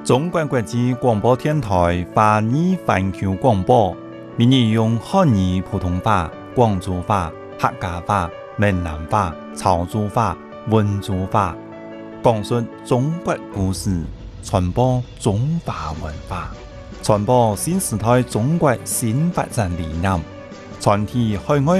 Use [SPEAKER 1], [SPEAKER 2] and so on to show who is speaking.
[SPEAKER 1] 中国国际广播电台华语环球广播，每日用汉语普通话、广州话、客家话、闽南话、潮州话、温州话，讲述中国故事，传播中华文化，传播新时代中国新发展理念，全体海外